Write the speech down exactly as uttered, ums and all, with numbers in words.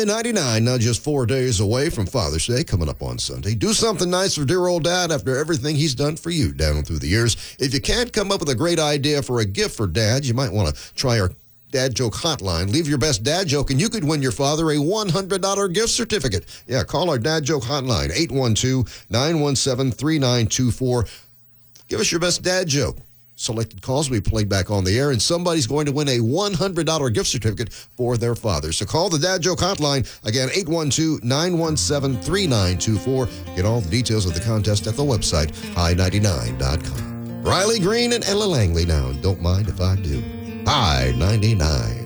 High ninety-nine, now just four days away from Father's Day, coming up on Sunday. Do something nice for dear old Dad after everything he's done for you down and through the years. If you can't come up with a great idea for a gift for Dad, you might want to try our Dad Joke Hotline. Leave your best dad joke, and you could win your father a one hundred dollars gift certificate. Yeah, call our Dad Joke Hotline, eight one two, nine one seven, three nine two four. Give us your best dad joke. Selected calls will be played back on the air, and somebody's going to win a one hundred dollars gift certificate for their father. So call the Dad Joke Hotline, again, eight one two, nine one seven, three nine two four. Get all the details of the contest at the website, high ninety-nine dot com. Riley Green and Ella Langley now, and don't mind if I do. High ninety-nine.